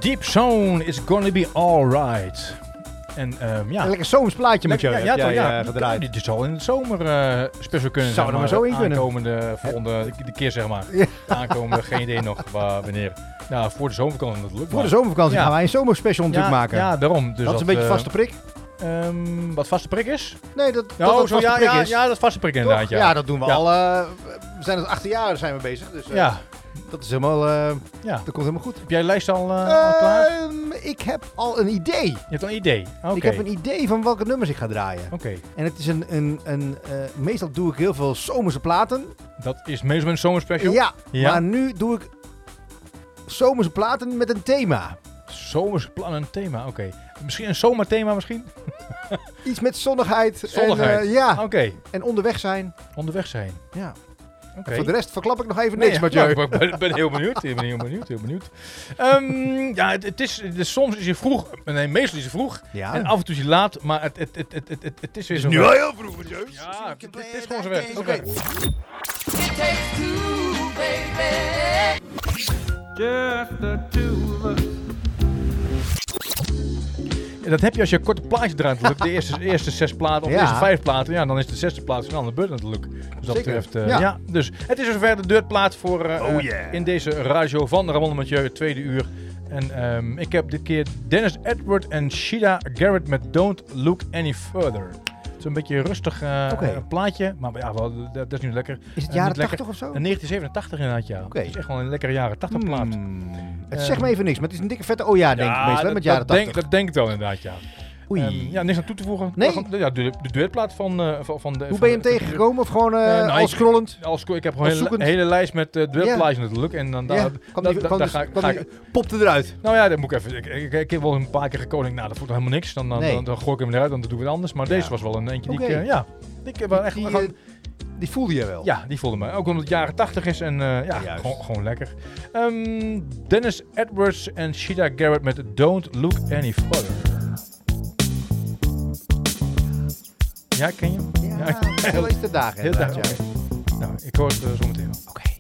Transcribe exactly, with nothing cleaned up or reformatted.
Deep Zone is gonna be alright. En um, ja. Een lekker zomers plaatje met je. Ja, ja, jij, toch, ja, uh, gedraaid. Die, die zal in het zomer uh, special kunnen. Zou er maar zo in kunnen. Aankomende, volgende de keer zeg maar. Ja. Aankomende, geen idee nog waar, wanneer. Ja, voor de zomervakantie natuurlijk. Voor maar. de zomervakantie ja. gaan wij een zomerspecial natuurlijk ja, maken. Ja, daarom. Dus dat, dat is een beetje uh, vaste prik. Um, wat vaste prik is? Nee, dat, ja, dat, oh, dat zo, vaste ja, prik ja, is. Ja, dat vaste prik inderdaad. Ja. ja, dat doen we ja. al. Uh, we zijn het achter jaar zijn we bezig. Dus, uh, ja. Dat is helemaal, uh, ja. dat komt helemaal goed. Heb jij een lijst al, uh, uh, al klaar? Ik heb al een idee. Je hebt al een idee? Okay. Ik heb een idee van welke nummers ik ga draaien. Oké. Okay. En het is een, een, een uh, meestal doe ik heel veel zomerse platen. Dat is meestal een zomerspecial? Ja, ja, maar nu doe ik zomerse platen met een thema. Zomerse platen, een thema, oké. Okay. Misschien een zomerthema misschien? Iets met zonnigheid. Zonnigheid? En, uh, ja. Oké. Okay. En onderweg zijn. Onderweg zijn? Ja. Okay. Voor de rest verklap ik nog even niks, nee, Mathieu. Ja, ik ben, ben heel benieuwd. Ik ben heel benieuwd, heel benieuwd. Um, ja, het, het is, dus soms is je vroeg, nee, meestal is je vroeg. Ja. En af en toe is je laat, maar het, het, het, het, het, het is weer zo. Het is nu al heel vroeg, Mathieu. Ja, het, het is gewoon zo weg. Oké. Okay. Just the two of us. Ja, dat heb je als je een korte plaatje draait natuurlijk. De eerste, eerste zes platen of ja. de eerste vijf platen. Ja, dan is de zesde plaat van de beurt natuurlijk. Dus dat betreft, uh, ja. ja. Dus het is zover de deurtplaat voor uh, oh yeah. in deze radio van Ramon en Mathieu, het tweede uur. En um, ik heb dit keer Dennis Edward en Sheila Garrett met Don't Look Any Further. Het is een beetje een rustig uh, okay. uh, plaatje, maar ja, wel, dat, dat is nu lekker. Is het jaren tachtig of zo? In negentien zevenentachtig inderdaad, ja. Okay. Het is echt wel een lekkere jaren tachtig plaat. Hmm. Het uh, zegt me even niks, maar het is een dikke vette oh ja, denk ja, ik meestal, dat, met jaren dat tachtig. Denk, dat denk ik wel inderdaad, ja. Oei. Um, ja, niks aan toe te voegen. Nee? Ja, de, de duetplaat van, uh, van, van de... Hoe ben je hem tegengekomen? Of gewoon uh, uh, nou, al scrollend? Ik, als, ik heb gewoon een hele, hele lijst met uh, duetplaatjes ja. natuurlijk. En dan ja. daar, kwam da, die, da, kwam daar dus, ga, kwam ga die, ik... popte eruit. Nou ja, dat moet ik even... Ik, ik, ik heb wel een paar keer gekozen. Nou, dat voelt nog helemaal niks. Dan, dan, nee. dan, dan gooi ik hem eruit, dan doen we het anders. Maar ja. deze was wel een eentje die okay. ik... Uh, ja, ik heb wel echt... Die, gewoon, uh, die voelde je wel? Ja, die voelde me. Ook omdat het jaren tachtig is en uh, ja, ja gewoon, gewoon lekker. Um, Dennis Edwards en Sheila Garrett met Don't Look Any Further. Ja, ken je hem? Ja, ja. Heel is de dagen. Heel dagen. Nou, ik hoor het uh, zo meteen. Oké. Okay.